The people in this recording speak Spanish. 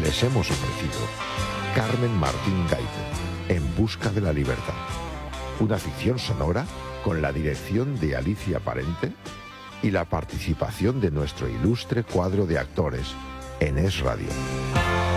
les hemos ofrecido Carmen Martín Gaite, En busca de la libertad. Una ficción sonora con la dirección de Alicia Parente y la participación de nuestro ilustre cuadro de actores en Es Radio.